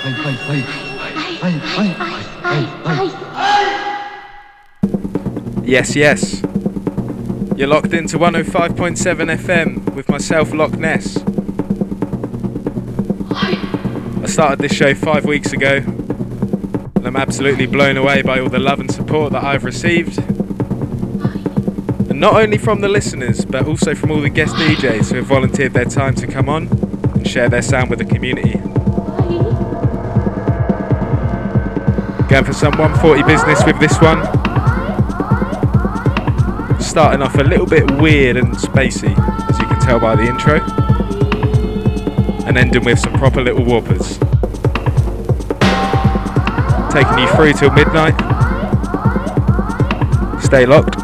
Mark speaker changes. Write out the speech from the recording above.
Speaker 1: Yes, yes. You're locked into 105.7 FM with myself, Loch Ness. I started this show 5 weeks ago, and I'm absolutely blown away by all the love and support that I've received. And not only from the listeners, but also from all the guest DJs who have volunteered their time to come on and share their sound with the community. Going for some 140 business with this one. Starting off a little bit weird and spacey, as you can tell by the intro. And ending with some proper little whoppers. Taking you through till midnight. Stay locked.